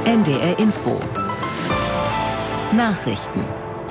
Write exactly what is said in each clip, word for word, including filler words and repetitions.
N D R Info. Nachrichten.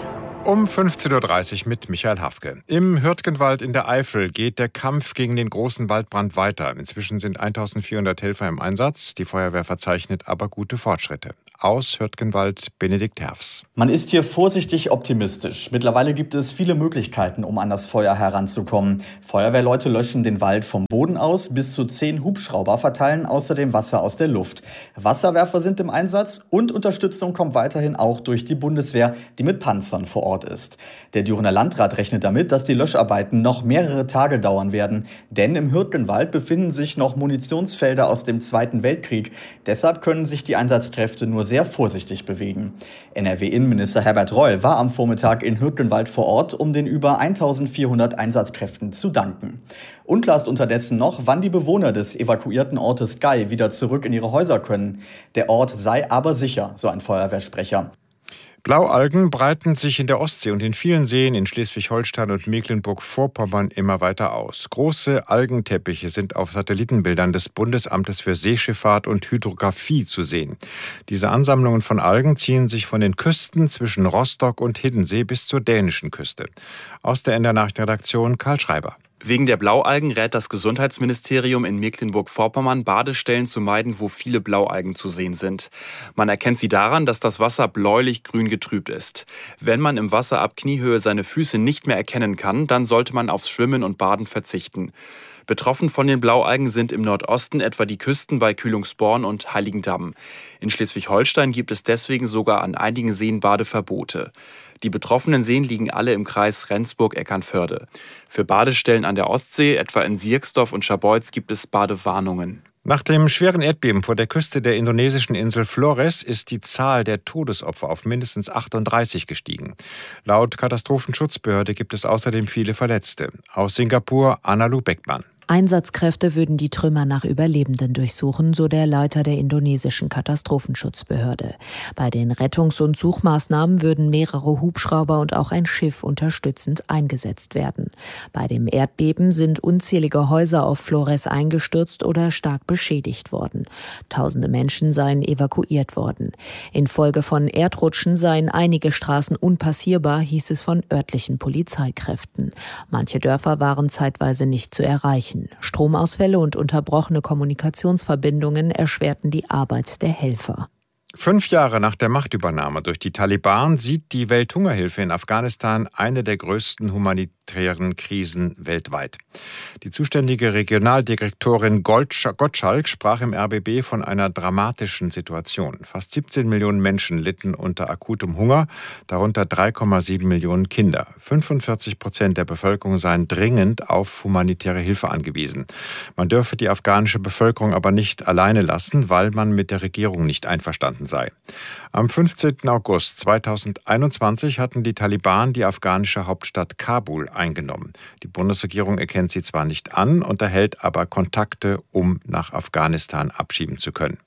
Um fünfzehn Uhr dreißig mit Michael Hafke. Im Hürtgenwald in der Eifel geht der Kampf gegen den großen Waldbrand weiter. Inzwischen sind eintausendvierhundert Helfer im Einsatz. Die Feuerwehr verzeichnet aber gute Fortschritte. Aus Hürtgenwald, Benedikt Herfs. Man ist hier vorsichtig optimistisch. Mittlerweile gibt es viele Möglichkeiten, um an das Feuer heranzukommen. Feuerwehrleute löschen den Wald vom Boden aus. Bis zu zehn Hubschrauber verteilen außerdem Wasser aus der Luft. Wasserwerfer sind im Einsatz und Unterstützung kommt weiterhin auch durch die Bundeswehr, die mit Panzern vor Ort ist. Der Dürener Landrat rechnet damit, dass die Löscharbeiten noch mehrere Tage dauern werden. Denn im Hürtgenwald befinden sich noch Munitionsfelder aus dem Zweiten Weltkrieg. Deshalb können sich die Einsatzkräfte nur sehr vorsichtig bewegen. N R W-Innenminister Herbert Reul war am Vormittag in Hürtgenwald vor Ort, um den über eintausendvierhundert Einsatzkräften zu danken. Unklar ist unterdessen noch, wann die Bewohner des evakuierten Ortes Gay wieder zurück in ihre Häuser können. Der Ort sei aber sicher, so ein Feuerwehrsprecher. Blaualgen breiten sich in der Ostsee und in vielen Seen in Schleswig-Holstein und Mecklenburg-Vorpommern immer weiter aus. Große Algenteppiche sind auf Satellitenbildern des Bundesamtes für Seeschifffahrt und Hydrographie zu sehen. Diese Ansammlungen von Algen ziehen sich von den Küsten zwischen Rostock und Hiddensee bis zur dänischen Küste. Aus der N D R-Nachrichtenredaktion Karl Schreiber. Wegen der Blaualgen rät das Gesundheitsministerium in Mecklenburg-Vorpommern, Badestellen zu meiden, wo viele Blaualgen zu sehen sind. Man erkennt sie daran, dass das Wasser bläulich-grün getrübt ist. Wenn man im Wasser ab Kniehöhe seine Füße nicht mehr erkennen kann, dann sollte man aufs Schwimmen und Baden verzichten. Betroffen von den Blaualgen sind im Nordosten etwa die Küsten bei Kühlungsborn und Heiligendamm. In Schleswig-Holstein gibt es deswegen sogar an einigen Seen Badeverbote. Die betroffenen Seen liegen alle im Kreis Rendsburg-Eckernförde. Für Badestellen an der Ostsee, etwa in Sierksdorf und Scharbeutz, gibt es Badewarnungen. Nach dem schweren Erdbeben vor der Küste der indonesischen Insel Flores ist die Zahl der Todesopfer auf mindestens achtunddreißig gestiegen. Laut Katastrophenschutzbehörde gibt es außerdem viele Verletzte. Aus Singapur Analu Beckmann. Einsatzkräfte würden die Trümmer nach Überlebenden durchsuchen, so der Leiter der indonesischen Katastrophenschutzbehörde. Bei den Rettungs- und Suchmaßnahmen würden mehrere Hubschrauber und auch ein Schiff unterstützend eingesetzt werden. Bei dem Erdbeben sind unzählige Häuser auf Flores eingestürzt oder stark beschädigt worden. Tausende Menschen seien evakuiert worden. Infolge von Erdrutschen seien einige Straßen unpassierbar, hieß es von örtlichen Polizeikräften. Manche Dörfer waren zeitweise nicht zu erreichen. Stromausfälle und unterbrochene Kommunikationsverbindungen erschwerten die Arbeit der Helfer. Fünf Jahre nach der Machtübernahme durch die Taliban sieht die Welthungerhilfe in Afghanistan eine der größten humanitären Krisen weltweit. Die zuständige Regionaldirektorin Gottschalk sprach im R B B von einer dramatischen Situation. Fast siebzehn Millionen Menschen litten unter akutem Hunger, darunter drei Komma sieben Millionen Kinder. fünfundvierzig Prozent der Bevölkerung seien dringend auf humanitäre Hilfe angewiesen. Man dürfe die afghanische Bevölkerung aber nicht alleine lassen, weil man mit der Regierung nicht einverstanden sei. Am fünfzehnten August zweitausendeinundzwanzig hatten die Taliban die afghanische Hauptstadt Kabul eingenommen. Die Bundesregierung erkennt sie zwar nicht an, unterhält aber Kontakte, um nach Afghanistan abschieben zu können.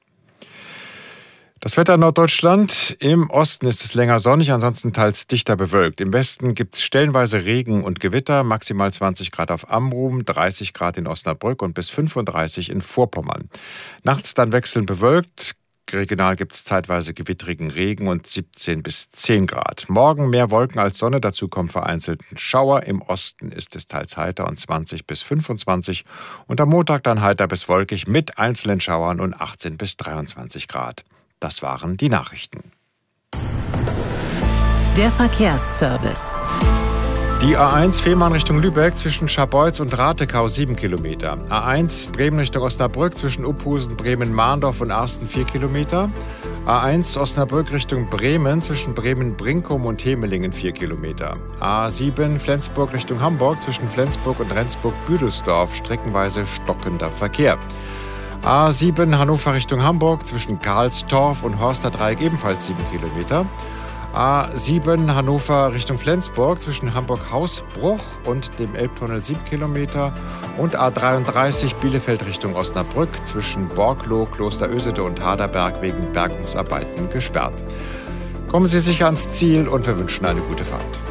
Das Wetter in Norddeutschland. Im Osten ist es länger sonnig, ansonsten teils dichter bewölkt. Im Westen gibt es stellenweise Regen und Gewitter, maximal zwanzig Grad auf Amrum, dreißig Grad in Osnabrück und bis fünfunddreißig in Vorpommern. Nachts dann wechselnd bewölkt. Regional gibt es zeitweise gewittrigen Regen und siebzehn bis zehn Grad. Morgen mehr Wolken als Sonne, dazu kommen vereinzelt Schauer. Im Osten ist es teils heiter und zwanzig bis fünfundzwanzig. Und am Montag dann heiter bis wolkig mit einzelnen Schauern und achtzehn bis dreiundzwanzig Grad. Das waren die Nachrichten. Der Verkehrsservice. Die A eins Fehmarn Richtung Lübeck zwischen Scharbeutz und Ratekau sieben Kilometer. A eins Bremen Richtung Osnabrück zwischen Uphusen, Bremen, Mahndorf und Arsten vier Kilometer. A eins Osnabrück Richtung Bremen zwischen Bremen-Brinkum und Hemelingen vier Kilometer. A sieben Flensburg Richtung Hamburg zwischen Flensburg und Rendsburg-Büdelsdorf streckenweise stockender Verkehr. A sieben Hannover Richtung Hamburg zwischen Karlstorf und Horsterdreieck ebenfalls sieben Kilometer. A sieben Hannover Richtung Flensburg zwischen Hamburg-Hausbruch und dem Elbtunnel sieben Kilometer und A dreiunddreißig Bielefeld Richtung Osnabrück zwischen Borgloh, Klosterösede und Haderberg wegen Bergungsarbeiten gesperrt. Kommen Sie sicher ans Ziel und wir wünschen eine gute Fahrt.